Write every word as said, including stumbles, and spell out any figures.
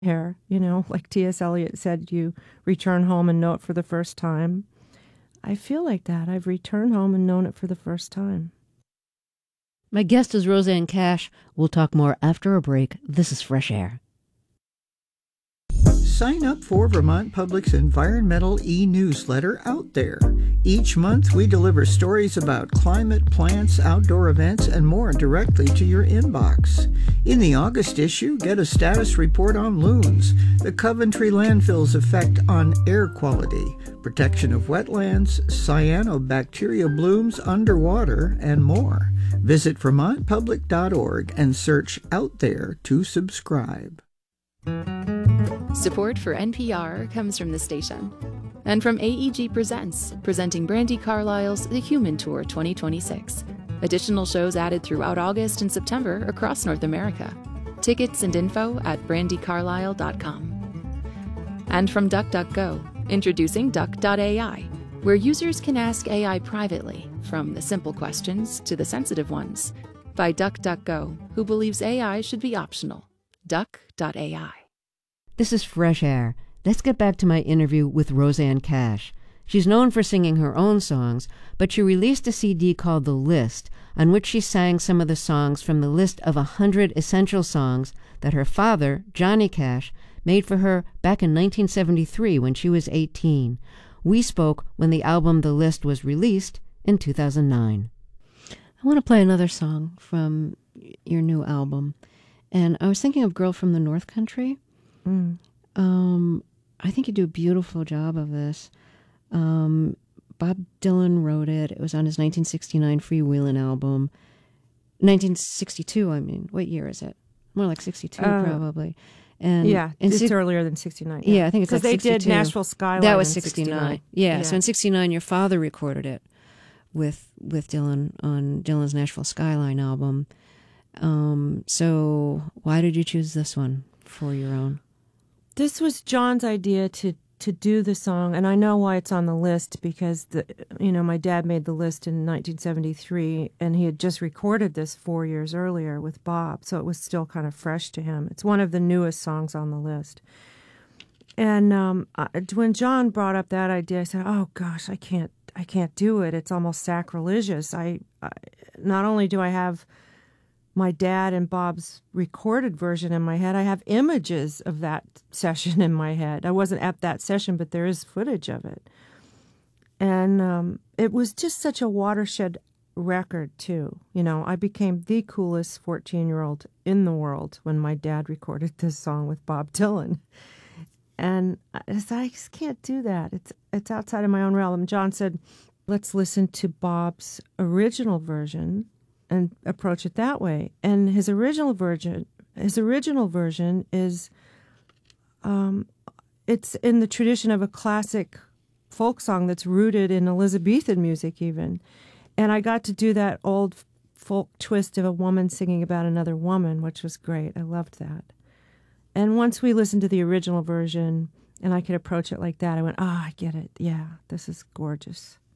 hair, you know, like T S. Eliot said, you return home and know it for the first time. I feel like that. I've returned home and known it for the first time. My guest is Rosanne Cash. We'll talk more after a break. This is Fresh Air. Sign up for Vermont Public's environmental e-newsletter Out There. Each month we deliver stories about climate, plants, outdoor events, and more directly to your inbox. In the August issue, get a status report on loons, the Coventry landfill's effect on air quality, protection of wetlands, cyanobacteria blooms underwater, and more. Visit vermont public dot org and search Out There to subscribe. Support for N P R comes from the station and from A E G Presents, presenting Brandi Carlile's The Human Tour twenty twenty-six. Additional shows added throughout August and September across North America. Tickets and info at brandi carlile dot com. And from DuckDuckGo, introducing duck dot A I, where users can ask A I privately, from the simple questions to the sensitive ones, by DuckDuckGo, who believes A I should be optional. duck dot A I. This is Fresh Air. Let's get back to my interview with Rosanne Cash. She's known for singing her own songs, but she released a C D called The List, on which she sang some of the songs from the list of a hundred essential songs that her father, Johnny Cash, made for her back in nineteen seventy-three when she was eighteen. We spoke when the album The List was released in two thousand nine. I want to play another song from your new album. And I was thinking of Girl from the North Country. Mm. Um, I think you do a beautiful job of this. Um, Bob Dylan wrote it. It was on his nineteen sixty-nine Freewheelin' album. nineteen sixty-two, I mean. What year is it? More like sixty-two, uh, probably. And yeah, and it's si- earlier than sixty-nine. Yeah, yeah I think it's like they sixty-two. did Nashville Skyline. That was in sixty-nine. sixty-nine. Yeah, yeah, so in sixty-nine, your father recorded it with with Dylan on Dylan's Nashville Skyline album. Um, so why did you choose this one for your own? This was John's idea to to do the song, and I know why it's on the list, because the you know my dad made the list in nineteen seventy-three, and he had just recorded this four years earlier with Bob, so it was still kind of fresh to him. It's one of the newest songs on the list. And um, I, when John brought up that idea, I said, "Oh gosh, I can't, I can't do it. It's almost sacrilegious. I, I not only do I have my dad and Bob's recorded version in my head, I have images of that session in my head. I wasn't at that session, but there is footage of it. And um, it was just such a watershed record, too. You know, I became the coolest fourteen-year-old in the world when my dad recorded this song with Bob Dylan. And I said, I just can't do that. It's, it's outside of my own realm. John said, let's listen to Bob's original version and approach it that way. And his original version, his original version is, um, it's in the tradition of a classic folk song that's rooted in Elizabethan music, even. And I got to do that old folk twist of a woman singing about another woman, which was great. I loved that. And once we listened to the original version, and I could approach it like that, I went, ah, oh, I get it. Yeah, this is gorgeous.